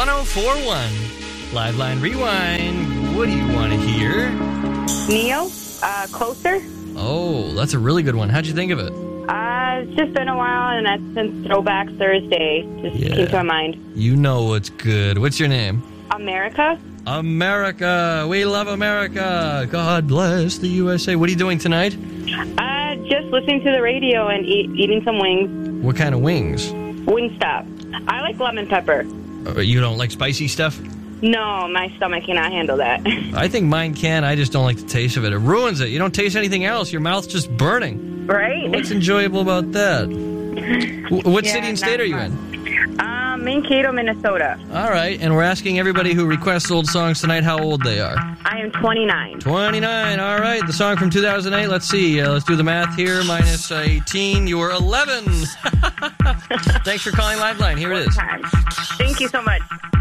1041. Liveline Rewind. What do you want to hear? Neo, Closer. Oh, that's a really good one. How'd you think of it? It's just been a while, and that's since Throwback Thursday. Just came to my mind. You know what's good. What's your name? America. America. We love America. God bless the USA. What are you doing tonight? Just listening to the radio and eating some wings. What kind of wings? Wingstop. I like lemon pepper. You don't like spicy stuff? No, my stomach cannot handle that. I think mine can. I just don't like the taste of it. It ruins it. You don't taste anything else. Your mouth's just burning. Right? What's enjoyable about that? What city and state are you in? Mankato, Minnesota. All right, and we're asking everybody who requests old songs tonight how old they are. I am 29. 29, all right. The song from 2008, let's see. Let's do the math here. Minus 18, you're 11. Thanks for calling Liveline. Here it is. Thank you so much.